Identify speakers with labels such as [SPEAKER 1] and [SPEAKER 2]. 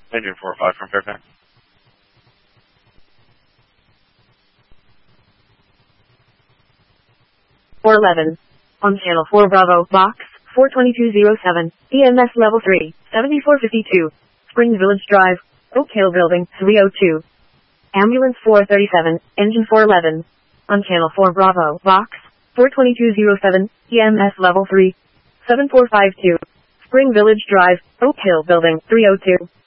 [SPEAKER 1] Engine 45 from Fairfax.
[SPEAKER 2] On channel 4 Bravo, box 42207, EMS level 3, 7452, Springs Village Drive, Oak Hill Building, 302. Ambulance 437, engine 411. On channel 4 Bravo, box 42207, EMS level 3, 7452, Spring Village Drive, Oak Hill Building, 302.